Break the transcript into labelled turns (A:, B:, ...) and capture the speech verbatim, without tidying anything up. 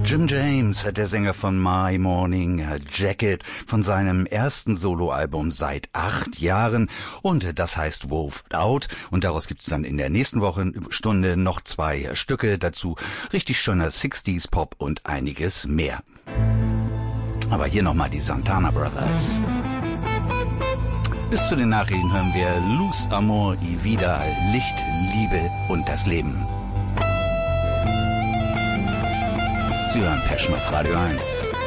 A: Jim James, der Sänger von My Morning Jacket, von seinem ersten Soloalbum seit acht Jahren, und das heißt Woved Out, und daraus gibt's dann in der nächsten Wochenstunde noch zwei Stücke dazu, richtig schöner sechziger Pop und einiges mehr. Aber hier nochmal die Santana Brothers. Bis zu den Nachrichten hören wir Luz Amor y Vida, Licht, Liebe und das Leben. Sie hören Passion auf Radio eins.